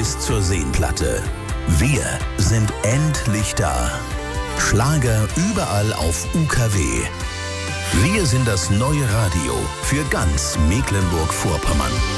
bis zur Seenplatte. Wir sind endlich da. Schlager überall auf UKW. Wir sind das neue Radio für ganz Mecklenburg-Vorpommern.